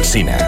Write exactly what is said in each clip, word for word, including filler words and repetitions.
Alsina.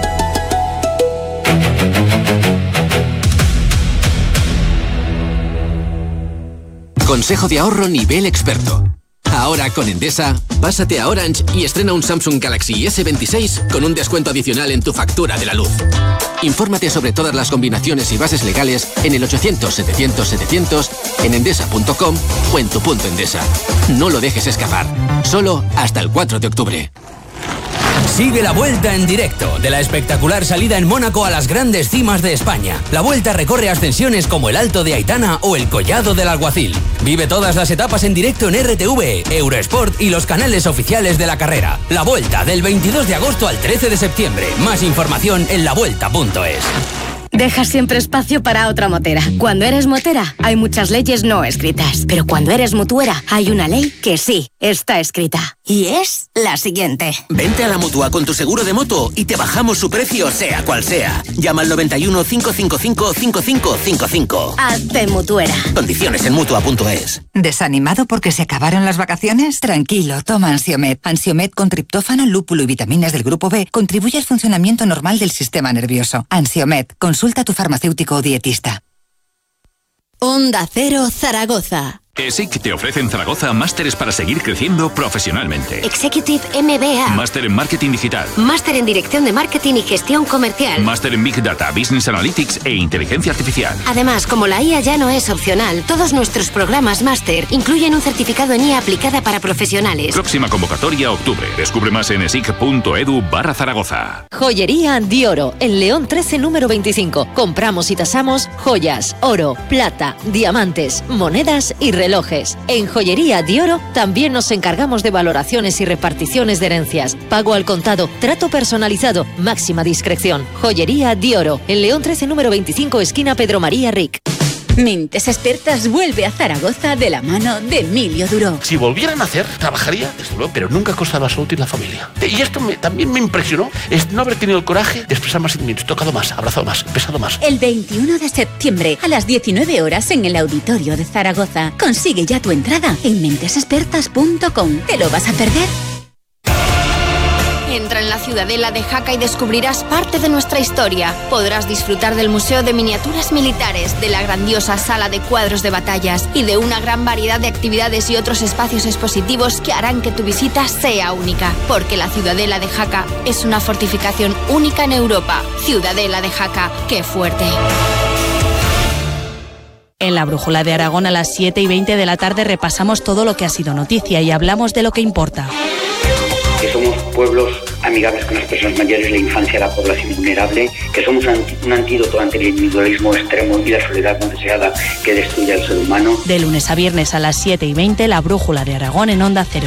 Consejo de ahorro nivel experto. Ahora con Endesa, pásate a Orange y estrena un Samsung Galaxy ese veintiséis con un descuento adicional en tu factura de la luz. Infórmate sobre todas las combinaciones y bases legales en el ochocientos setecientos setecientos, en endesa punto com o en tu punto Endesa. No lo dejes escapar. Solo hasta el cuatro de octubre. Sigue la Vuelta en directo de la espectacular salida en Mónaco a las grandes cimas de España. La Vuelta recorre ascensiones como el Alto de Aitana o el Collado del Alguacil. Vive todas las etapas en directo en R T V, Eurosport y los canales oficiales de la carrera. La Vuelta del veintidós de agosto al trece de septiembre. Más información en la vuelta punto es. Deja siempre espacio para otra motera. Cuando eres motera, hay muchas leyes no escritas. Pero cuando eres mutuera, hay una ley que sí está escrita. Y es la siguiente. Vente a la Mutua con tu seguro de moto y te bajamos su precio, sea cual sea. Llama al noventa y uno, cinco cinco cinco, cinco cinco cinco cinco. Hazte mutuera. Condiciones en mutua punto es. ¿Desanimado porque se acabaron las vacaciones? Tranquilo, toma Ansiomed. Ansiomed con triptófano, lúpulo y vitaminas del grupo B contribuye al funcionamiento normal del sistema nervioso. Ansiomed, consulta a tu farmacéutico o dietista. Onda Cero Zaragoza. ESIC te ofrece en Zaragoza másteres para seguir creciendo profesionalmente. Executive M B A. Máster en Marketing Digital. Máster en Dirección de Marketing y Gestión Comercial. Máster en Big Data, Business Analytics e Inteligencia Artificial. Además, como la I A ya no es opcional, todos nuestros programas máster incluyen un certificado en I A aplicada para profesionales. Próxima convocatoria octubre. Descubre más en esic punto edu barra Zaragoza. Joyería Dioro, en León trece número veinticinco. Compramos y tasamos joyas, oro, plata, diamantes, monedas y relojes. En Joyería Dioro también nos encargamos de valoraciones y reparticiones de herencias. Pago al contado, trato personalizado, máxima discreción. Joyería Dioro, en León trece número veinticinco, esquina Pedro María Ric. Mentes Expertas vuelve a Zaragoza de la mano de Emilio Duró. Si volvieran a hacer, trabajaría, desde luego, pero nunca a costa de la salud y la familia. Y esto me, también me impresionó, es no haber tenido el coraje de expresar más sentimientos, tocado más, abrazado más, besado más. El veintiuno de septiembre, a las diecinueve horas, en el Auditorio de Zaragoza. Consigue ya tu entrada en mentes expertas punto com. ¿Te lo vas a perder? Entra en la Ciudadela de Jaca y descubrirás parte de nuestra historia. Podrás disfrutar del Museo de Miniaturas Militares, de la grandiosa sala de cuadros de batallas y de una gran variedad de actividades y otros espacios expositivos que harán que tu visita sea única. Porque la Ciudadela de Jaca es una fortificación única en Europa. Ciudadela de Jaca, ¡qué fuerte! En la Brújula de Aragón a las siete y veinte de la tarde repasamos todo lo que ha sido noticia y hablamos de lo que importa. Que somos pueblos amigables con las personas mayores, la infancia, la población vulnerable, que somos un antídoto ante el individualismo extremo y la soledad no deseada que destruye al ser humano. De lunes a viernes a las siete y veinte, la Brújula de Aragón en Onda Cero.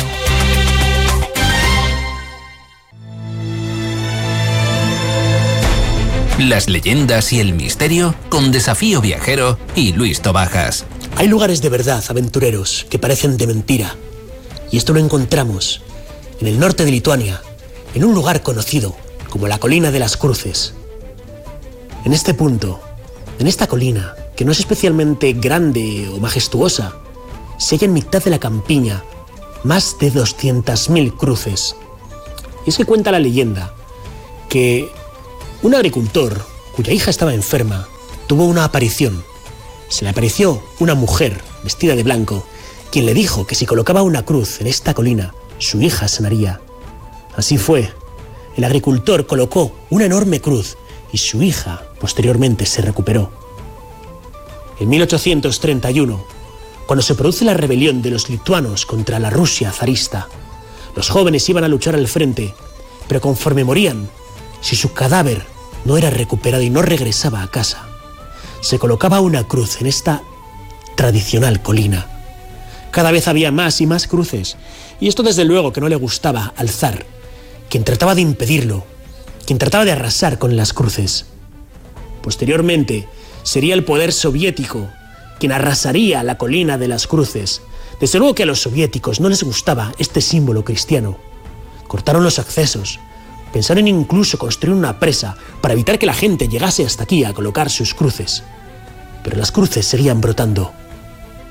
Las leyendas y el misterio con Desafío Viajero y Luis Tobajas. Hay lugares de verdad, aventureros, que parecen de mentira. Y esto lo encontramos en el norte de Lituania, en un lugar conocido como la Colina de las Cruces. En este punto, en esta colina, que no es especialmente grande o majestuosa, se halla en mitad de la campiña más de doscientas mil cruces. Y es que cuenta la leyenda que un agricultor, cuya hija estaba enferma, tuvo una aparición. Se le apareció una mujer vestida de blanco, quien le dijo que si colocaba una cruz en esta colina, su hija sanaría. Así fue. El agricultor colocó una enorme cruz y su hija posteriormente se recuperó. En mil ochocientos treinta y uno, cuando se produce la rebelión de los lituanos contra la Rusia zarista, los jóvenes iban a luchar al frente, pero conforme morían, si su cadáver no era recuperado y no regresaba a casa, se colocaba una cruz en esta tradicional colina. Cada vez había más y más cruces, y esto desde luego que no le gustaba al zar, quien trataba de impedirlo, quien trataba de arrasar con las cruces. Posteriormente, sería el poder soviético quien arrasaría la colina de las cruces. Desde luego que a los soviéticos no les gustaba este símbolo cristiano. Cortaron los accesos, pensaron incluso construir una presa para evitar que la gente llegase hasta aquí a colocar sus cruces. Pero las cruces seguían brotando.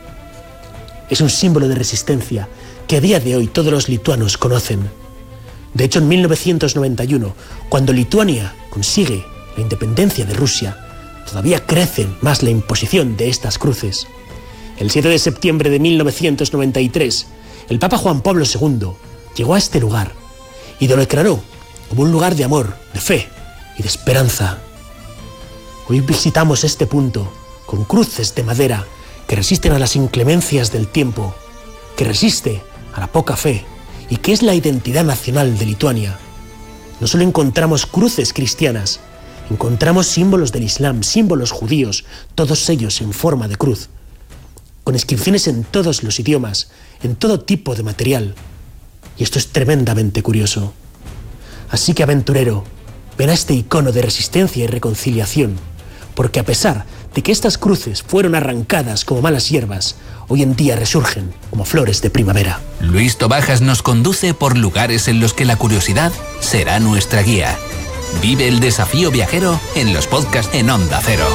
Es un símbolo de resistencia que a día de hoy todos los lituanos conocen. De hecho, en mil novecientos noventa y uno, cuando Lituania consigue la independencia de Rusia, todavía crece más la imposición de estas cruces. El siete de septiembre de mil novecientos noventa y tres, el Papa Juan Pablo segundo llegó a este lugar y lo declaró como un lugar de amor, de fe y de esperanza. Hoy visitamos este punto con cruces de madera que resisten a las inclemencias del tiempo, que resiste a la poca fe y que es la identidad nacional de Lituania. No solo encontramos cruces cristianas, encontramos símbolos del Islam, símbolos judíos, todos ellos en forma de cruz, con inscripciones en todos los idiomas, en todo tipo de material. Y esto es tremendamente curioso. Así que, aventurero, ven a este icono de resistencia y reconciliación, porque a pesar de que estas cruces fueron arrancadas como malas hierbas, hoy en día resurgen como flores de primavera. Luis Tobajas nos conduce por lugares en los que la curiosidad será nuestra guía. Vive el desafío viajero en los podcasts en Onda Cero.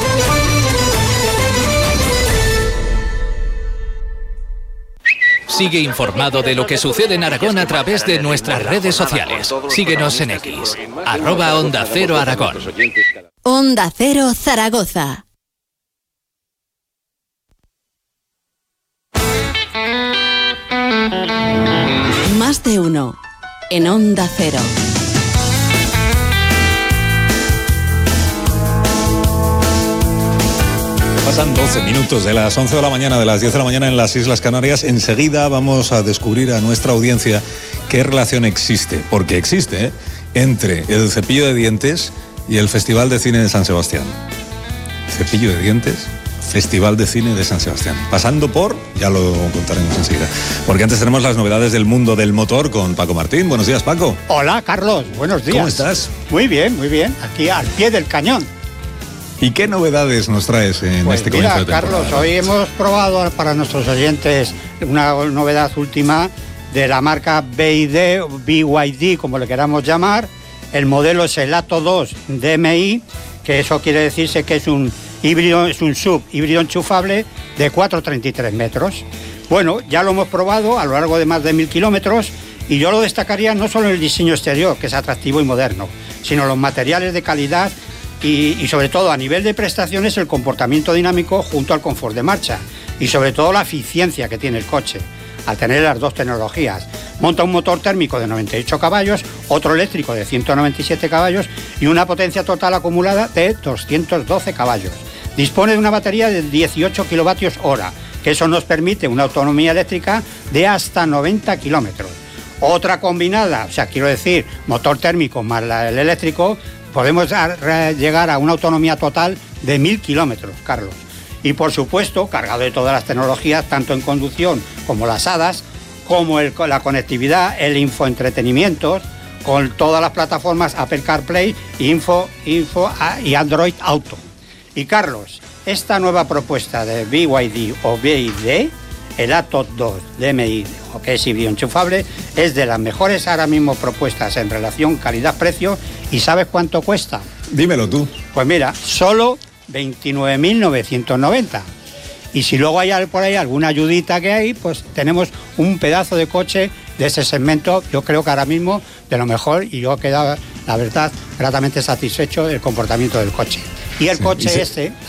Sigue informado de lo que sucede en Aragón a través de nuestras redes sociales. Síguenos en X, arroba Onda Cero Aragón. Onda Cero Zaragoza. Más de uno en Onda Cero. Pasan doce minutos de las once de la mañana, de las diez de la mañana en las Islas Canarias. Enseguida vamos a descubrir a nuestra audiencia qué relación existe, porque existe, ¿eh?, entre el cepillo de dientes y el Festival de Cine de San Sebastián. Cepillo de dientes, Festival de Cine de San Sebastián. Pasando por, ya lo contaremos enseguida, porque antes tenemos las novedades del mundo del motor con Paco Martín. Buenos días, Paco. Hola, Carlos. Buenos días. ¿Cómo estás? Muy bien, muy bien. Aquí al pie del cañón. ¿Y qué novedades nos traes en pues este mira, comienzo de temporada? Carlos, hoy hemos probado para nuestros oyentes una novedad última de la marca B Y D, B Y D, como le queramos llamar. El modelo es el Atto dos D M I, que eso quiere decirse que es un híbrido, es un sub híbrido enchufable de cuatro coma treinta y tres metros. Bueno, ya lo hemos probado a lo largo de más de mil kilómetros y yo lo destacaría no solo en el diseño exterior, que es atractivo y moderno, sino los materiales de calidad y, y sobre todo a nivel de prestaciones el comportamiento dinámico junto al confort de marcha y sobre todo la eficiencia que tiene el coche al tener las dos tecnologías. Monta un motor térmico de noventa y ocho caballos, otro eléctrico de ciento noventa y siete caballos y una potencia total acumulada de doscientos doce caballos. Dispone de una batería de dieciocho kilovatios hora, que eso nos permite una autonomía eléctrica de hasta noventa kilómetros. Otra combinada, o sea, quiero decir, motor térmico más la, el eléctrico, podemos llegar a una autonomía total de mil kilómetros, Carlos. Y por supuesto, cargado de todas las tecnologías, tanto en conducción como las A D A S, como el, la conectividad, el infoentretenimiento, con todas las plataformas Apple CarPlay, Info, Info y Android Auto. Y Carlos, esta nueva propuesta de B Y D o B Y D, el Atto dos D M I, o que es híbrido enchufable, es de las mejores ahora mismo propuestas en relación calidad-precio. ¿Y sabes cuánto cuesta? Dímelo tú. Pues mira, solo veintinueve mil novecientos noventa. Y si luego hay por ahí alguna ayudita que hay, pues tenemos un pedazo de coche de ese segmento, yo creo que ahora mismo de lo mejor, y yo he quedado, la verdad, gratamente satisfecho del comportamiento del coche. Y el sí, coche y se... este,